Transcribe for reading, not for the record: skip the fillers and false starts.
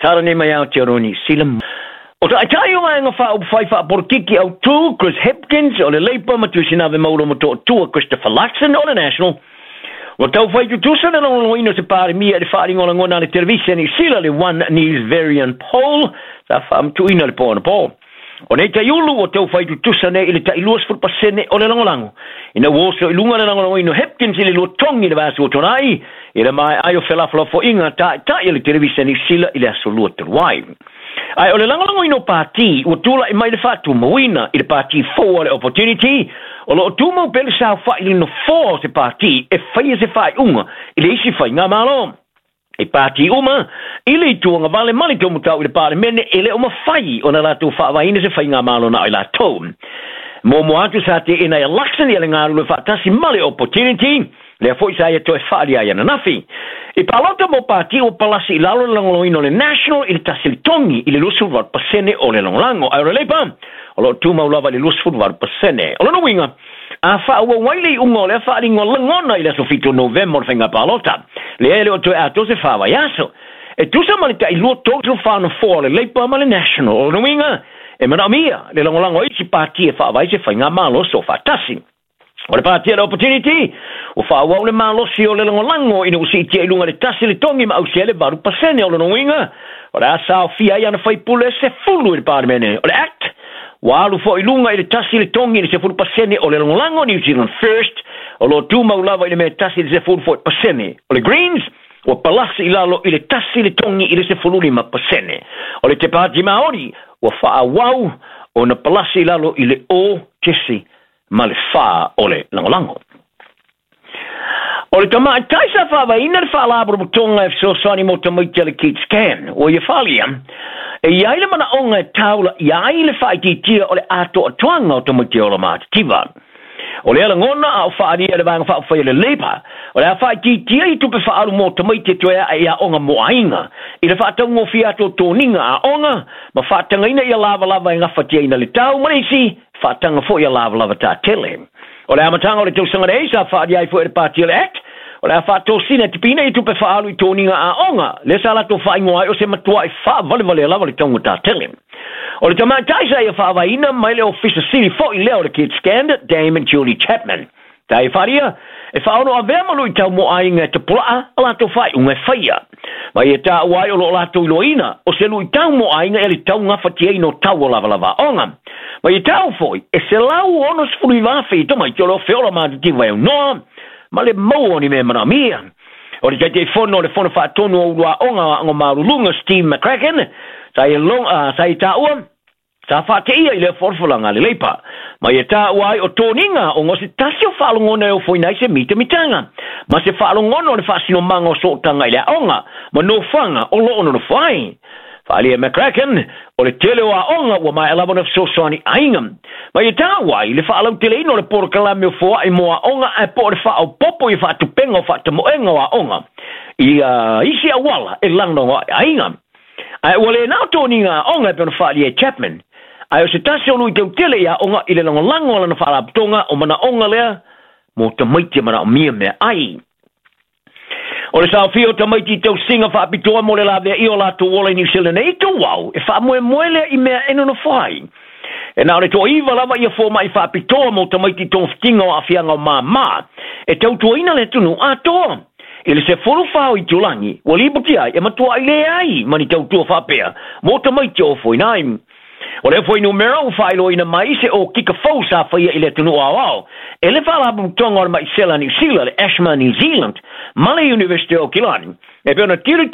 Tara ne mai au te New Zealand. O ta atai o nga whai porkiki au tū, Chris Hipkins, o le Labour matusina ve mauro mato tua Christopher Luxon, o le National. O tau whai tu tusa na longo ino se pare mia de whaari ngona ngona le televisi ni sila le One News Variant Poll, sa whaam tu ina le pōna pō. O nei tai ulu o tau whai tu tusa ne ili tai luas fulpasene o le langolango. Ina woso ilunga le langolango ino Hipkins ili lo tongi le vasu o tonai, ila mai ayo whelafala fo inga ta ili televisi ni sila ili aso lua terwai. Ai o le langolango ino parti o tula i mai le whatu mawina i le parti for le opportunity o lo tumo pele sa whai no for se parti e whai se whai unga i le isi whai ngā malo e parti uma i le tuanga vale mali tomo tau i le pare mene e le oma whai o na latu whawaina se whai ngā malo na i la tau mo atu sa te ina i laksan i le ngaru le whaatasi mali opportunity le foi sa ia to e whaari ai ana nafi. I palota mo parti o palasi i lalo langoloino le National i le tasili tongi i le lusu var pasene o le longolango. Ai relepa, o lo tu maulava le lusu var pasene. O lo no winga, a wha ua waile i ungo le whaari ngolangona i le sofito November whenga palota. Le ele o to e ato se whawa yaso. E tusa malita i luo total whana for le leipa ma le National. O lo no winga, e mana mia, le longolango i si parti e whawa i se whainga malo so whatasi. O le pātia le opportunity, o whaawau le mālosi o le langolango ina usi tia ilunga le tasi le tongi ma ausia le varu pasene o le noinga. O le asa o fia iana whaipule se fulu i le pārmene. O le act, walu fo ilunga i le tasi le tongi i le se fulu pasene o le langolango New Zealand First, o lo tu maulawa i le mea tasi le se fulu fo pasene. O le Greens, o palasi i lalo i le tasi le tongi i le se fulu lima pasene. O le te pāti Maori, o whaawau o na palasi i lalo i le o kesi ma le wha o le langolango. O le tama, taisa whawa ina le wha labro mutonga e so sani mo tamaiti le Keats Can, o ia whalia, e iai le mana onga e taula, iai le wha iti tia o le ato atuanga o tamaiti o la mata tiva. O le ala ngona a o whaaria le vanga wha le lepa, o le a wha iti tia i tupe wha alu mo tamaiti toea e a onga mo ainga, i le whaatau ngō fiato tōninga a onga, ma whaatanga ina i a lava e ngafatia ina le tau, marisi, whaatanga fo i a lava tā tele. O le amatanga o le tausanga le eisa whaaria i fo e le pātia le act, o le a whaato sina tipina i tupe whaalu i tōninga a onga, le sa lato whaingoa o se matua i wha vale lava le taunga tā tele. O le tamā taisa i a whaawaina mai le officer city fo i leo le Keats Can, Dame and Julie Chapman. Tā i wharia, e whaono a vermanu i tau mo ainga te pulaa a lato whai unga whaia. Mai e tā uai o lo lato i loina, o se lui tau mo ainga e li tau ngawhatia i no tau o lava onga. Mai e tau foi, e se lau ono sfuri wafi i tomai tolo whiola mātu tiwa e noa, ma le mau ni me mana mia. O le te fono le fono whaatonu o ua onga o marulunga Steve McCracken, sa i tā ua, sa whaate ia i le forfulanga le leipa. Mai e tā uai o tōninga o ngosi tasi o whaalongona e o whoinai se mita mitanga. Ma se whaalongona o le whaasino manga o sotanga i le onga, ma no whanga o lo ono no whai. Whaalia McCracken, o le tele o a onga ua mai alabona fsosani ainga. Mai e tā uai, le whaalau tele ino le poro kalame o fua i moa onga e po le whaau popo i whaatupenga o whaatamoenga o a onga. I isi a wala e langno o ainga. Ai wale nao tōninga onga e pēna whaalia Chapman. Ai o se tasi o lui teu tele ia onga i le langolango ala na whaalaputonga o mana onga lea mo tamaiti mana o mia mea ai. O le sao fio tamaiti teu singa whaapitoa mo le lawe i o lato wola i New Zealand e ito wau e wha moe lea i mea eno na whai. E nao le toa iwa lava i a fōma i whaapitoa mo tamaiti tō whitinga o a whianga o mā. E tau tua ina le tunu a toa. Ele se folu whao i tulangi, wali buti ai, e matua i le ai, mani tau tua whapea, mo tamaiti o whoinaim. O le foi numero o failo ina mai se o kika fau sa faia i le tunu au. E le whala tonga o mai sela New Zealand, Ashma New Zealand, Malay University o Kilani. E peona tiru